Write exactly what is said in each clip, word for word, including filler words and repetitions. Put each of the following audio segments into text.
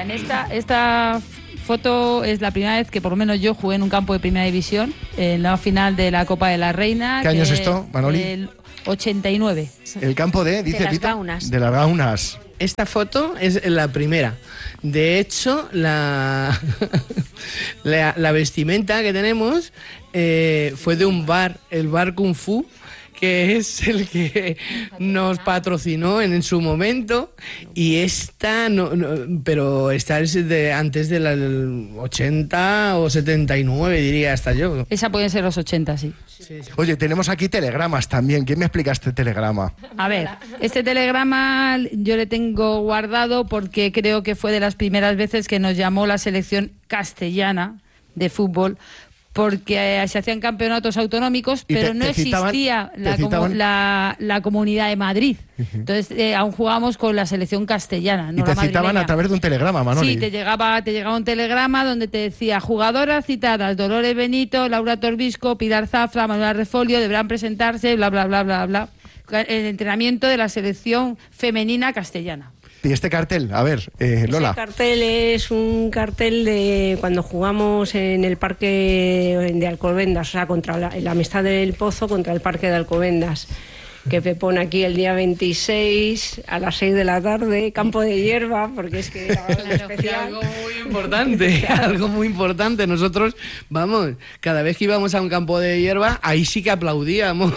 Mira, en esta, esta foto es la primera vez que por lo menos yo jugué en un campo de primera división, en la final de la Copa de la Reina. ¿Qué año es esto, Manoli? El ochenta y nueve. El campo de, dice de las Pita, Gaunas. de las Gaunas. Esta foto es la primera. De hecho, la, la, la vestimenta que tenemos eh, fue de un bar, el bar Kung Fu, que es el que nos patrocinó en, en su momento, y esta no, no pero esta es de antes del ochenta o setenta y nueve, diría hasta yo. Esa puede ser los ochenta, sí. Sí, sí. Oye, tenemos aquí telegramas también. ¿Quién me explica este telegrama? A ver, este telegrama yo le tengo guardado porque creo que fue de las primeras veces que nos llamó la selección castellana de fútbol, porque eh, se hacían campeonatos autonómicos, Y te- pero no te citaban- existía te la, comu- citaban- la, la Comunidad de Madrid. Entonces eh, aún jugábamos con la selección castellana, no y te la citaban madrileña. a través de un telegrama, Manoli. Sí, te llegaba, te llegaba un telegrama donde te decía: jugadoras citadas, Dolores Benito, Laura Torbisco, Pilar Zafra, Manuela Refolio, deberán presentarse, bla, bla, bla, bla, bla. El entrenamiento de la selección femenina castellana. Y este cartel, a ver, eh, Lola. Ese cartel es un cartel de cuando jugamos en el parque de Alcobendas, o sea, contra la, la Amistad del Pozo contra el parque de Alcobendas, que me pone aquí el día veintiséis a las seis de la tarde, campo de hierba, porque es que era algo especial. Algo muy importante, algo muy importante. Nosotros, vamos, cada vez que íbamos a un campo de hierba, ahí sí que aplaudíamos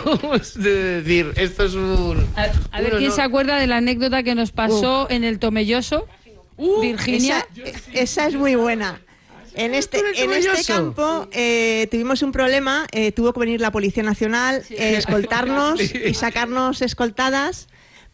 de decir, esto es un... A, a ver, un ¿quién honor. se acuerda de la anécdota que nos pasó en el Tomelloso? Virginia. Esa, esa es muy buena. En este, Pero qué en este maravilloso. campo eh, tuvimos un problema, eh, tuvo que venir la Policía Nacional, eh, escoltarnos Sí. y sacarnos escoltadas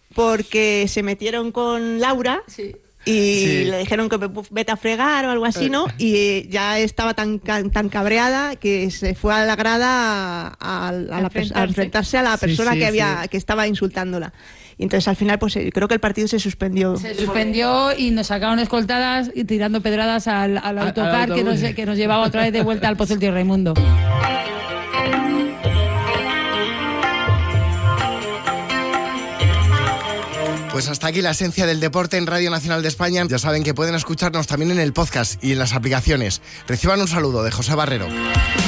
porque se metieron con Laura Sí. y Sí. le dijeron que vete a fregar o algo así, ¿no? Y eh, ya estaba tan, ca- tan cabreada que se fue a la grada a, a la pers- a Enfrentarse. enfrentarse a la Sí, persona sí, que había sí. que estaba insultándola. Y entonces al final pues eh, creo que el partido se suspendió. Se suspendió y nos sacaron escoltadas y tirando pedradas al, al al autocar que autobús. nos, que nos llevaba otra vez de vuelta al Pozo del Tío Raimundo. Pues hasta aquí la esencia del deporte en Radio Nacional de España. Ya saben que pueden escucharnos también en el podcast y en las aplicaciones. Reciban un saludo de José Barrero.